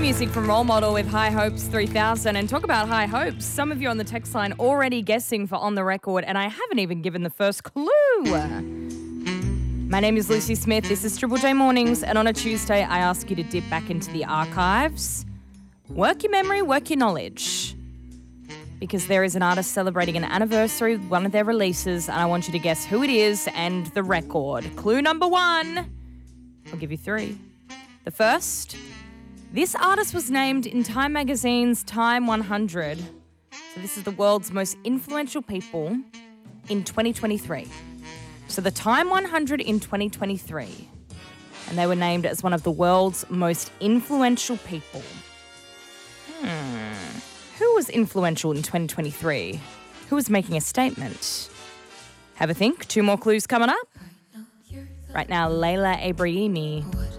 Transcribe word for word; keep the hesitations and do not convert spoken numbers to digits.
music from Role Model with High Hopes three thousand. And talk about high hopes. Some of you on the text line already guessing for On the Record, and I haven't even given the first clue. My name is Lucy Smith. This is Triple J Mornings, and on a Tuesday, I ask you to dip back into the archives. Work your memory, work your knowledge. Because there is an artist celebrating an anniversary with one of their releases, and I want you to guess who it is and the record. Clue number one. I'll give you three. The first, this artist was named in Time Magazine's Time one hundred. So this is the world's most influential people in twenty twenty-three. So the Time one hundred in twenty twenty-three. And they were named as one of the world's most influential people. Hmm. Who was influential in twenty twenty-three? Who was making a statement? Have a think. Two more clues coming up. Right now, Layla Ibrahimi